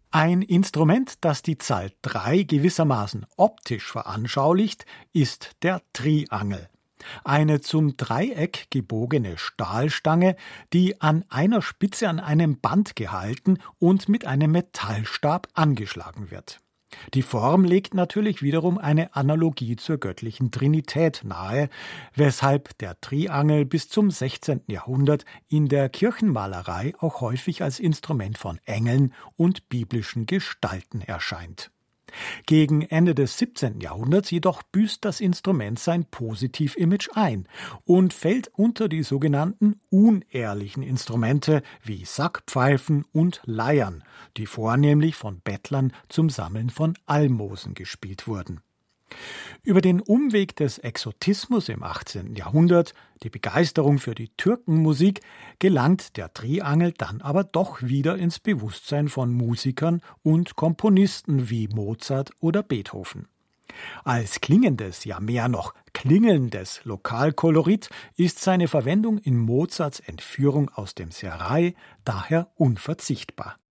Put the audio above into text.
Ein Instrument, das die Zahl 3 gewissermaßen optisch veranschaulicht, ist der Triangel. Eine zum Dreieck gebogene Stahlstange, die an einer Spitze an einem Band gehalten und mit einem Metallstab angeschlagen wird. Die Form legt natürlich wiederum eine Analogie zur göttlichen Trinität nahe, weshalb der Triangel bis zum 16. Jahrhundert in der Kirchenmalerei auch häufig als Instrument von Engeln und biblischen Gestalten erscheint. Gegen Ende des 17. Jahrhunderts jedoch büßt das Instrument sein Positiv-Image ein und fällt unter die sogenannten unehrlichen Instrumente wie Sackpfeifen und Leiern, die vornehmlich von Bettlern zum Sammeln von Almosen gespielt wurden. Über den Umweg des Exotismus im 18. Jahrhundert, die Begeisterung für die Türkenmusik, gelangt der Triangel dann aber doch wieder ins Bewusstsein von Musikern und Komponisten wie Mozart oder Beethoven. Als klingendes, ja mehr noch klingelndes Lokalkolorit ist seine Verwendung in Mozarts Entführung aus dem Serail daher unverzichtbar.